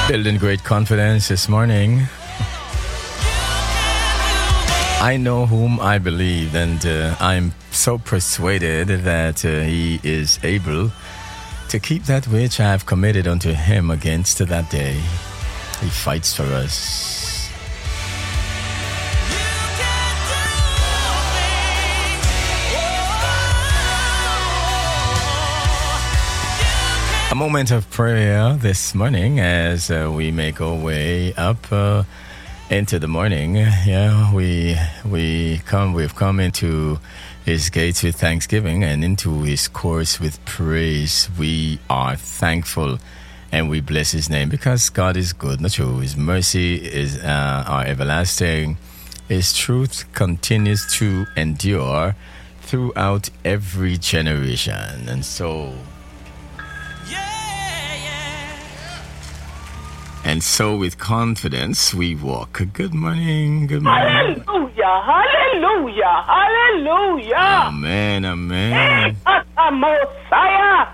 Building great confidence this morning. I know whom I believe, and I'm so persuaded that he is able to keep that which I have committed unto him against that day. He fights for us. A moment of prayer this morning as we make our way up into the morning. Yeah, we've come into his gates with thanksgiving and into his courts with praise. We are thankful and we bless his name because God is good, not true. His mercy is are everlasting. His truth continues to endure throughout every generation. And so with confidence, we walk. Good morning. Good morning. Hallelujah. Hallelujah. Hallelujah. Amen. Amen. Messiah.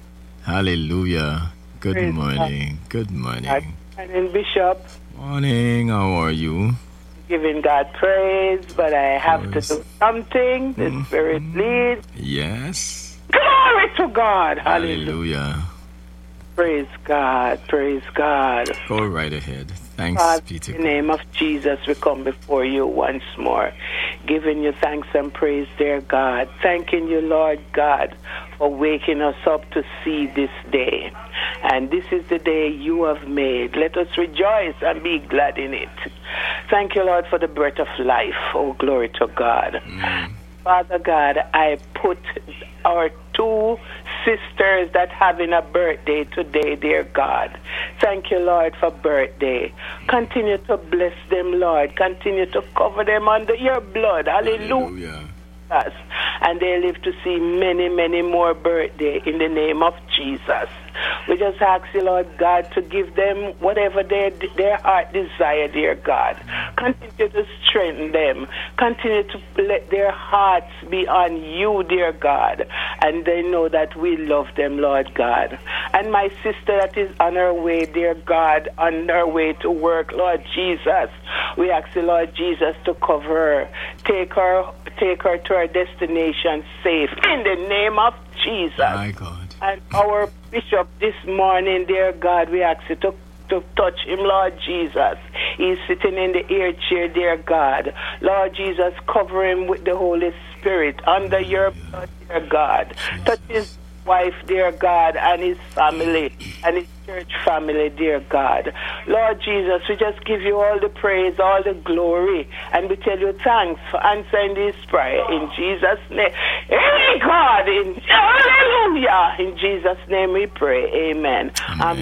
Hallelujah. Good Praise morning. God. Good morning. And Bishop. Morning. How are you? Giving God praise, but I have to do something. The Spirit leads. Yes. Glory to God. Hallelujah. Praise God. Praise God. Go right ahead. Thanks, God, Peter. in the name of Jesus, we come before you once more, giving you thanks and praise, dear God. Thanking you, Lord God, for waking us up to see this day. And this is the day you have made. Let us rejoice and be glad in it. Thank you, Lord, for the breath of life. Oh, glory to God. Father God, I put our two sisters that having a birthday today, dear God. Thank you, Lord, for birthday. Continue to bless them, Lord. Continue to cover them under your blood. Hallelujah. And they live to see many, many more birthdays in the name of Jesus. We just ask you, Lord God, to give them whatever their heart desire, dear God. Continue to strengthen them. Continue to let their hearts be on you, dear God. And they know that we love them, Lord God. And my sister that is on her way, dear God, on her way to work, Lord Jesus, we ask you, Lord Jesus, to cover her. Take her to her destination safe. In the name of Jesus. My God. And our bishop this morning, dear God, we ask you to touch him, Lord Jesus. He's sitting in the air chair, dear God. Lord Jesus, cover him with the Holy Spirit under your blood, dear God. Touch his wife, dear God, and his family, and his church family, dear God. Lord Jesus, we just give you all the praise, all the glory, and we tell you thanks for answering this prayer in Jesus' name. Hey, God, hallelujah. In Jesus' name we pray. Amen.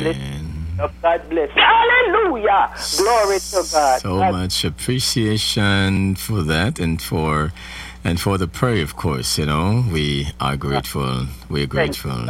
God bless. Hallelujah. Glory to God. So much appreciation for that and for the prayer, of course. You know, we are grateful. We're grateful.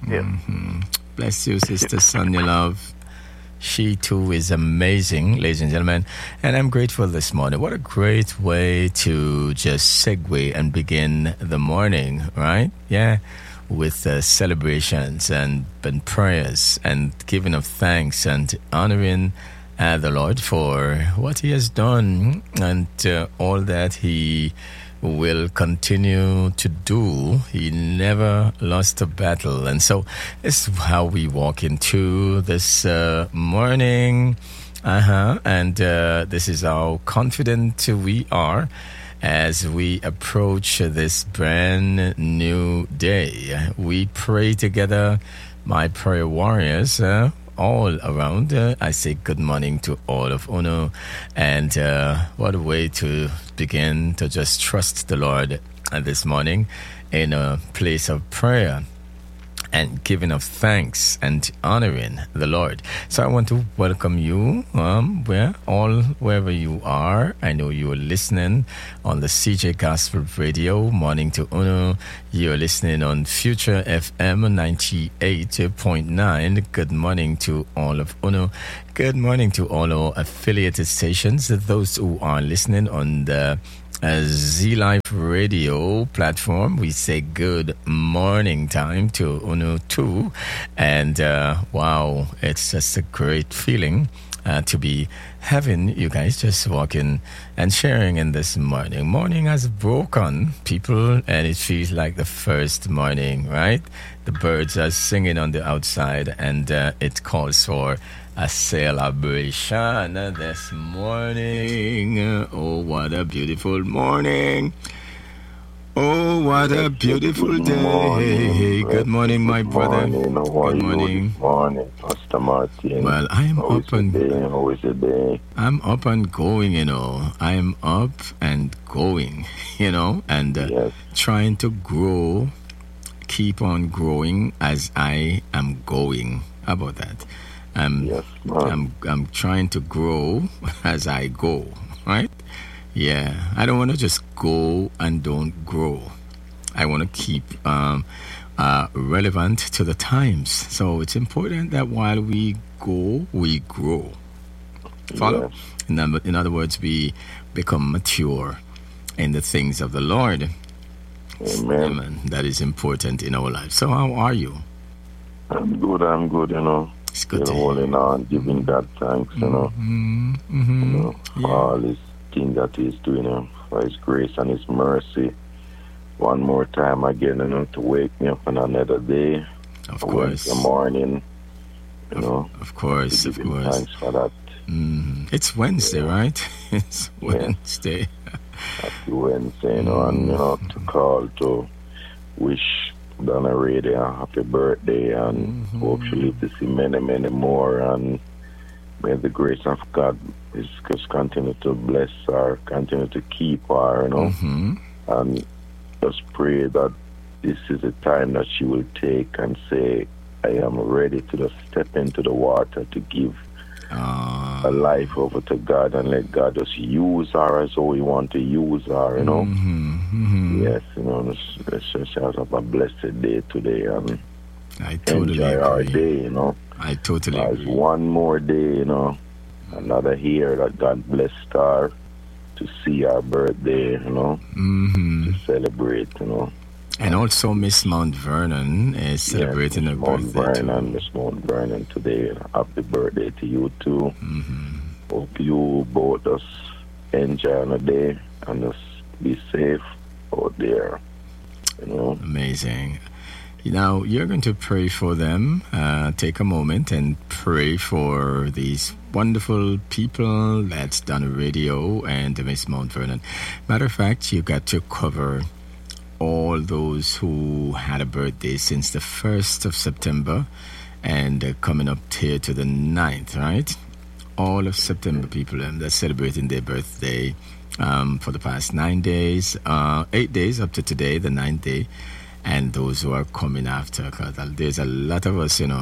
Bless you, Sister Sonia Love. She too is amazing, ladies and gentlemen. And I'm grateful this morning. What a great way to just segue and begin the morning, right? Yeah. With celebrations and prayers and giving of thanks and honoring the Lord for what he has done and all that he will continue to do. He never lost a battle. And so this is how we walk into this morning. And this is how confident we are as we approach this brand new day. We pray together, my prayer warriors, all around. I say good morning to all of Uno, and what a way to begin to just trust the Lord this morning in a place of prayer and giving of thanks and honoring the Lord. So I want to welcome you wherever you are. I know you are listening on the CJ Gospel Radio, Morning to Uno. You're listening on Future FM 98.9. Good morning to all of Uno. Good morning to all our affiliated stations, those who are listening on the Z Life Radio platform. We say good morning time to Unu too. And wow, it's just a great feeling to be having you guys just walking and sharing in this morning. Morning has broken, people, and it feels like the first morning, right? The birds are singing on the outside, and it calls for a celebration this morning. Oh, what a beautiful morning. Oh, what a beautiful day. Good morning, my brother. Good morning. Good morning, Pastor Martin. Well, I am up and how is the day? I'm up and going, I am up and going, and Yes. trying to grow, keep on growing as I am going. How about that? Yes, man. I'm trying to grow as I go, right? Yeah, I don't want to just go and don't grow. I want to keep relevant to the times. So it's important that while we go, we grow. Follow? Yes. In other words, we become mature in the things of the Lord. Amen. Amen. That is important in our lives. So how are you? I'm good, It's good to Still hear. holding on, giving God thanks, for all His thing that He's doing, for His grace and His mercy. One more time again, to wake me up on another day. Of A course. Wednesday morning, Of course, to of give Him course. thanks for that. It's Wednesday, right? It's Wednesday. Happy Wednesday, and to call to wish Donna Rady a happy birthday, and hopefully to see many, many more, and may the grace of God is just continue to bless her, continue to keep her, and just pray that this is a time that she will take and say, I am ready to just step into the water to give a life over to God and let God just use her as how He want to use her, Yes, let's just have a blessed day today and I totally enjoy our agree. day, I totally There's agree. one more day, another year that God blessed her to see our birthday, to celebrate, And also Miss Mount Vernon is celebrating her birthday too. Miss Mount Vernon today. Happy birthday to you too. Hope you both just enjoy the day and just be safe out there. Amazing. Now, you're going to pray for them. Take a moment and pray for these wonderful people that's done radio and Miss Mount Vernon. Matter of fact, you got to cover all those who had a birthday since the 1st of September and coming up here to the 9th, right? All of September people that's celebrating their birthday for the past 9 days, 8 days up to today, the 9th day, and those who are coming after. Because there's a lot of us, a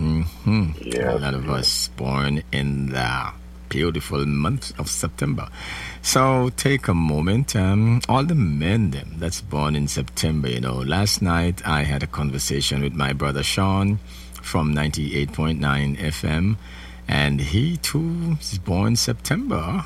lot of us born in the beautiful month of September. So take a moment. All the men that's born in September, last night I had a conversation with my brother Sean from 98.9 FM, and he too is born September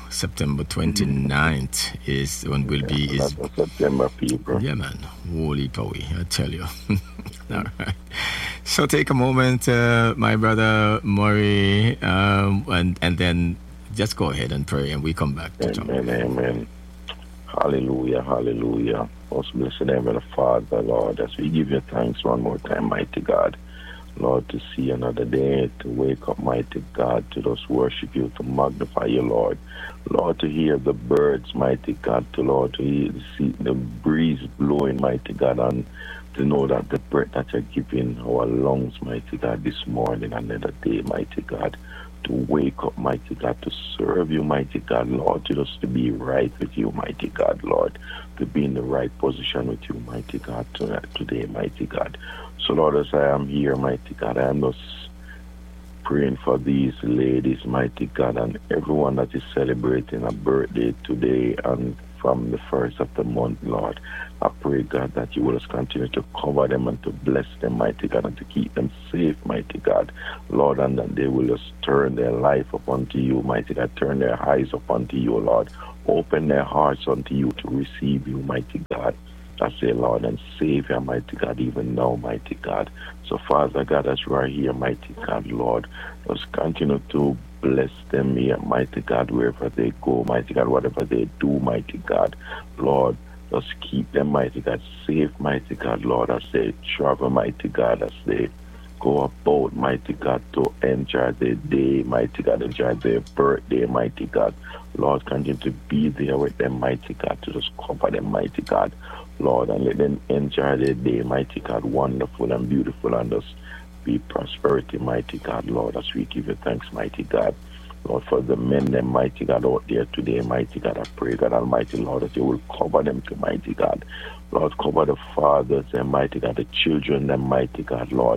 29th is when will be his September people. Yeah, man. Holy powy, I tell you. All right. So take a moment, my brother Maury, and then just go ahead and pray, and we come back to John. Amen. Hallelujah, hallelujah. Most blessed name of the Father, Lord, as we give you thanks one more time, mighty God. Lord, to see another day, to wake up, mighty God, to just worship you, to magnify you, Lord. Lord, to hear the birds, mighty God, to see the breeze blowing, mighty God, and to know that the breath that you're giving our lungs, mighty God, this morning, another day, mighty God, to wake up, mighty God, to serve you, mighty God, Lord, to just to be right with you, mighty God, Lord, to be in the right position with you, mighty God, today, mighty God. So, Lord, as I am here, mighty God, I am just praying for these ladies, mighty God, and everyone that is celebrating a birthday today and from the first of the month, Lord. I pray, God, that you will just continue to cover them and to bless them, mighty God, and to keep them safe, mighty God. Lord, and that they will just turn their life up unto you, mighty God. Turn their eyes up unto you, Lord. Open their hearts unto you to receive you, mighty God. I say, Lord and Savior, mighty God, even now, mighty God. So, Father God, as you are here, mighty God, Lord, just continue to bless them here, mighty God, wherever they go, mighty God, whatever they do, mighty God, Lord, just keep them, mighty God, safe, mighty God, Lord, as they travel, mighty God, as they go about, mighty God, to enjoy their day, mighty God, enjoy their birthday, mighty God. Lord, continue to be there with them, mighty God, to just cover them, mighty God, Lord, and let them enjoy their day, mighty God, wonderful and beautiful, and just be prosperity, mighty God, Lord, as we give you thanks, mighty God. Lord, for the men, them, mighty God, out there today, mighty God, I pray, God Almighty, Lord, that you will cover them to mighty God. Lord, cover the fathers, and mighty God, the children, them, mighty God, Lord.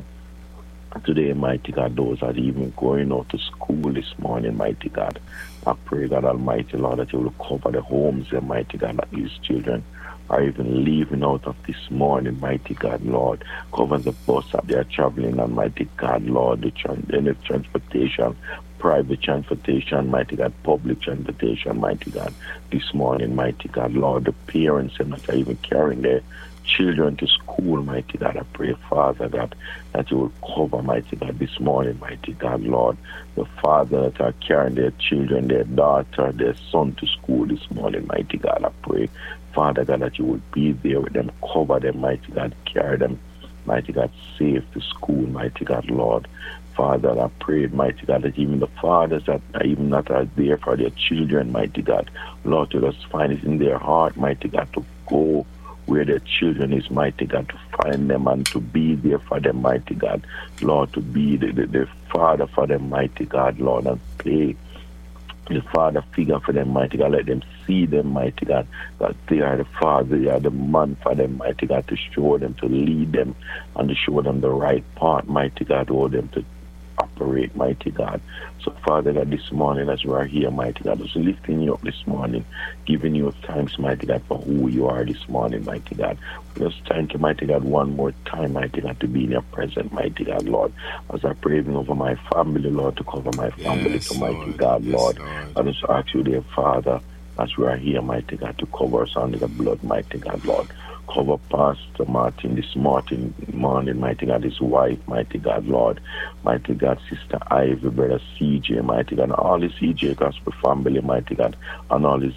Today, mighty God, those are even going out to school this morning, mighty God. I pray, God Almighty, Lord, that you will cover the homes, and mighty God, that these children are even leaving out of this morning, mighty God, Lord. Cover the bus that they are traveling on, mighty God, Lord, the transportation, private transportation, mighty God, public transportation, mighty God, this morning, mighty God, Lord, the parents and that are even carrying their children to school, mighty God, I pray, Father God, that you will cover, mighty God, this morning, mighty God, Lord, the father that are carrying their children, their daughter, their son to school this morning, mighty God, I pray, Father God, that you will be there with them, cover them, mighty God, carry them, mighty God, safe to school, mighty God, Lord. Father, I pray, mighty God, that even the fathers that are even not are there for their children, mighty God, Lord, to just find it in their heart, mighty God, to go where their children is, mighty God, to find them and to be there for them, mighty God, Lord, to be the father for them, mighty God, Lord, and play the father figure for them, mighty God. Let them see them, mighty God, that they are the father, they are the man for them, mighty God, to show them, to lead them, and to show them the right path, mighty God, hold them to operate, mighty God. So, Father God, this morning as we are here, mighty God, just lifting you up this morning, giving you thanks, mighty God, for who you are this morning, mighty God. We just thank you, mighty God, one more time, mighty God, to be in your presence, mighty God, Lord. As I pray over my family, Lord, to cover my family, yes, to mighty Lord. God, yes, Lord. I just ask you, dear Father, as we are here, mighty God, to cover us under the blood, mighty God, Lord. Cover Pastor Martin this morning, mighty God, his wife, mighty God, Lord, mighty God, Sister Ivy, Brother CJ, mighty God, and all the CJ Gospel family, mighty God, and all the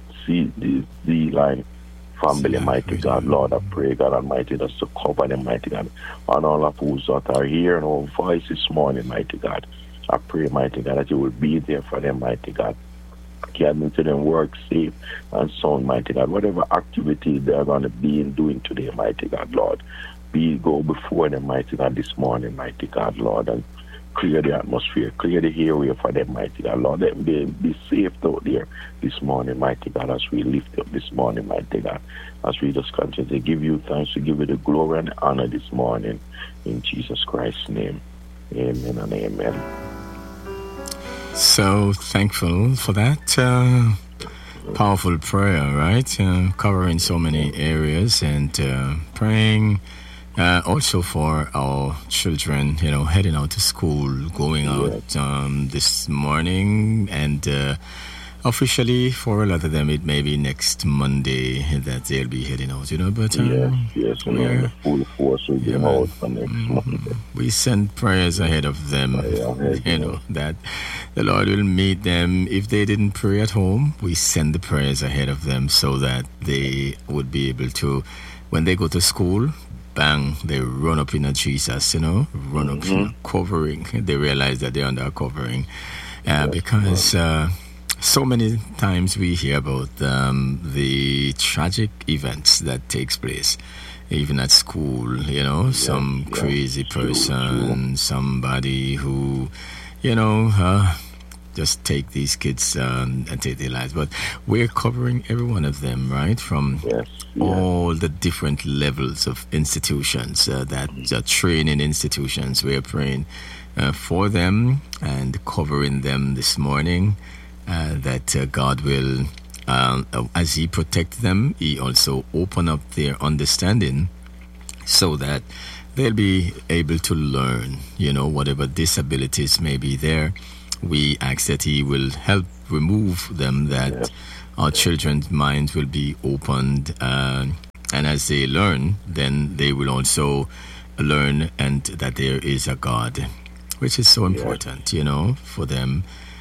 Z-Line family, mighty God, Lord, I pray, God Almighty, just to cover them, mighty God, and all of those that are here in our voice this morning, mighty God. I pray, mighty God, that you will be there for them, mighty God. Get them to them work safe and sound, mighty God. Whatever activity they're going to be doing today, mighty God, Lord, go before them, mighty God, this morning, mighty God, Lord, and clear the atmosphere, clear the area for them, mighty God, Lord. Let them be safe out there this morning, mighty God, as we lift up this morning, mighty God, as we just continue to give you thanks, to give you the glory and honor this morning. In Jesus Christ's name, amen and amen. So thankful for that powerful prayer, right? Covering so many areas and praying also for our children, heading out to school, going out this morning, and officially for a lot of them it may be next Monday that they'll be heading out, but yes, we're full force will be out for next Monday. We send prayers ahead of them, that the Lord will meet them. If they didn't pray at home, we send the prayers ahead of them so that they would be able to, when they go to school, bang, they run up in a Jesus, run up in a covering. They realize that they're under a covering. Because so many times we hear about the tragic events that takes place, even at school, some crazy person, somebody who, just take these kids and take their lives. But we're covering every one of them, right? From all the different levels of institutions, that training institutions. We're praying for them and covering them this morning, that God will as He protect them, He also open up their understanding so that they'll be able to learn, whatever disabilities may be there. We ask that He will help remove them, that our children's minds will be opened, and as they learn, then they will also learn and that there is a God, which is so important, for them.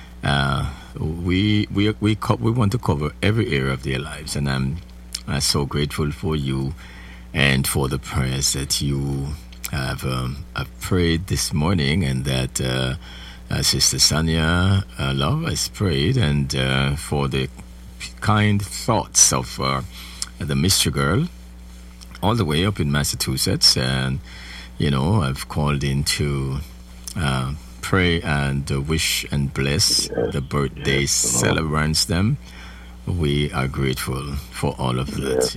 We want to cover every area of their lives, and I'm so grateful for you and for the prayers that you have prayed this morning, and that Sister Sonia Love has prayed, and for the kind thoughts of the mystery girl all the way up in Massachusetts. And I've called in to pray and wish and bless the birthday celebrants them. We are grateful for all of that.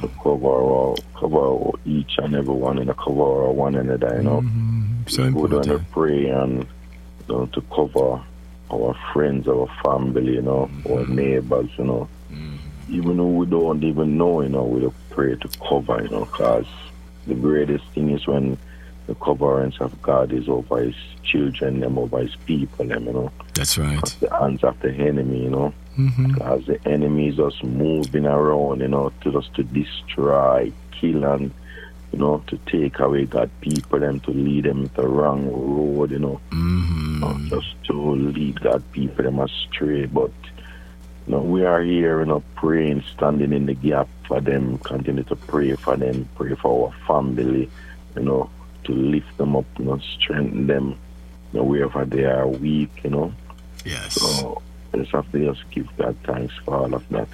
To cover each and every one, and cover one another. So important. We're going to pray and to cover our friends, our family, our neighbors, even though we don't even know, we pray to cover, because the greatest thing is when the coverance of God is over His children, over His people, That's right. The hands of the enemy, because the enemy is just moving around, to destroy, kill, and to take away God's people and to lead them into the wrong road, not just to lead God's people them astray. But we are here, praying, standing in the gap for them, continue to pray for them, pray for our family, to lift them up, strengthen them, wherever they are weak, Yes. So I just have to just give God thanks for all of that,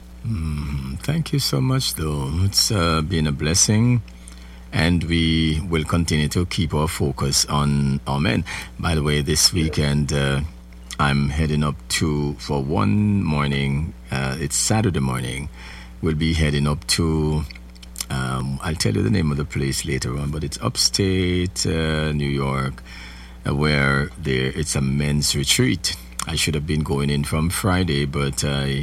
Thank you so much, though. It's been a blessing. And we will continue to keep our focus on our men. By the way, this weekend, I'm heading up for one morning, it's Saturday morning, we'll be heading up to, I'll tell you the name of the place later on, but it's upstate New York, where it's a men's retreat. I should have been going in from Friday, but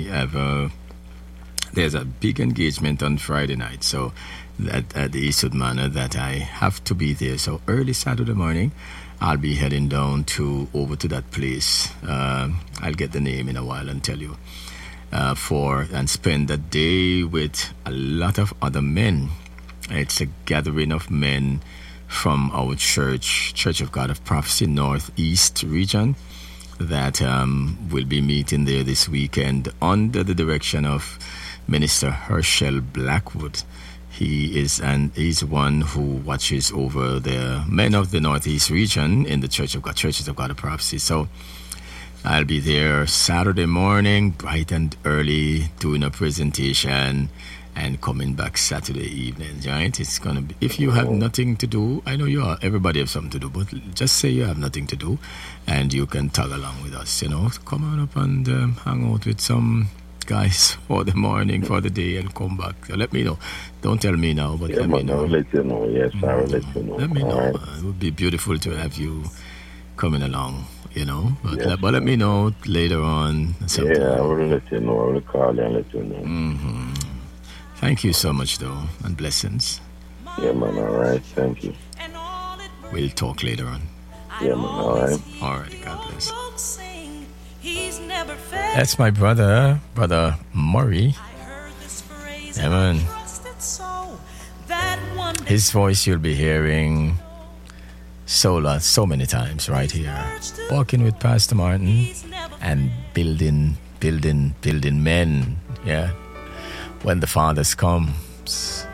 there's a big engagement on Friday night, so at the Eastwood Manor that I have to be there. So early Saturday morning, I'll be heading down over to that place. I'll get the name in a while and tell you. And spend a day with a lot of other men. It's a gathering of men from our Church of God of Prophecy Northeast region that will be meeting there this weekend under the direction of Minister Herschel Blackwood. He's one who watches over the men of the Northeast region in the Churches of God of Prophecy. So I'll be there Saturday morning, bright and early, doing a presentation and coming back Saturday evening, right? It's going to be, if you have nothing to do, I know everybody has something to do, but just say you have nothing to do and you can tag along with us, come on up and hang out with some guys for the morning, for the day, and come back. So let me know. Don't tell me now, but let me know. I'll let you know. Yes, I will let you know. Let me know. Right. It would be beautiful to have you coming along, But let me know later on. Sometime. Yeah, I will let you know. I will call you and let you know. Thank you so much, though, and blessings. Yeah, man. All right. Thank you. We'll talk later on. Yeah, man. All right. All right. God bless. That's my brother Murray. Yeah, man. His voice you'll be hearing so many times right here. Walking with Pastor Martin and building men. Yeah. When the Father comes.